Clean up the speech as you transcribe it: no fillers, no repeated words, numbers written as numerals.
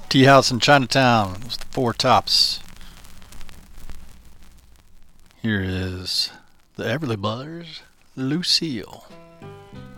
Tea House in Chinatown. It was the Four Tops. Here is the Everly Brothers, Lucille.